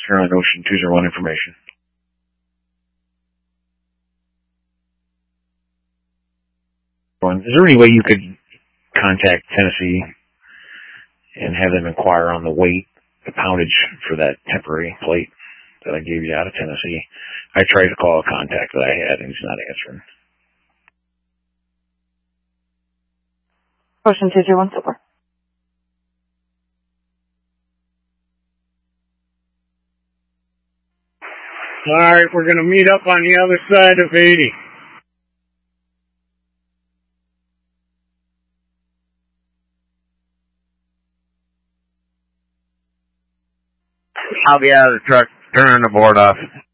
Sterling Ocean 201 information. Is there any way you could contact Tennessee and have them inquire on the weight, the poundage for that temporary plate that I gave you out of Tennessee? I tried to call a contact that I had, and he's not answering. Ocean 201, super. All right, we're going to meet up on the other side of 80. I'll be out of the truck, turning the board off.